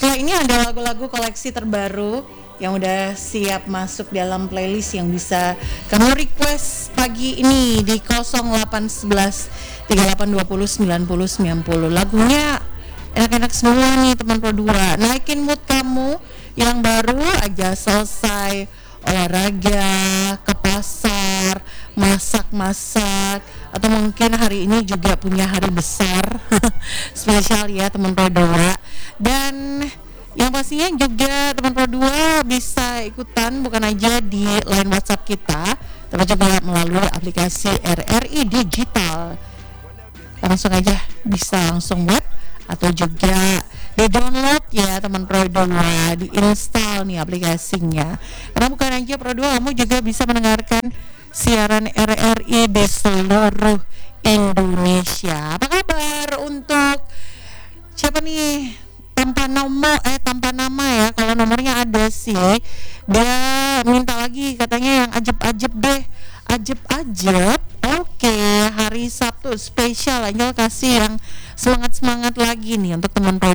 Setelah ini ada lagu-lagu koleksi terbaru yang udah siap masuk dalam playlist yang bisa kamu request pagi ini di 0811 3820 90 90. Lagunya enak-enak semua nih teman Pro 2. Naikin mood kamu yang baru aja selesai olahraga, ke pasar, masak-masak, atau mungkin hari ini juga punya hari besar spesial ya teman Pro 2. Dan yang pastinya juga teman Pro 2 bisa ikutan bukan aja di line WhatsApp kita, tapi juga melalui aplikasi RRI Digital. Langsung aja bisa langsung web atau juga di-download ya teman Pro 2, di-install nih aplikasinya. Karena bukan aja Pro 2, kamu juga bisa mendengarkan siaran RRI di seluruh Indonesia. Apa kabar untuk siapa nih? Tanpa nama ya, kalau nomornya ada sih. Dia minta lagi katanya yang ajeb-ajeb deh. Ajeb-ajeb. Oke, hari Sabtu spesial Angel kasih yang semangat-semangat lagi nih untuk teman Pro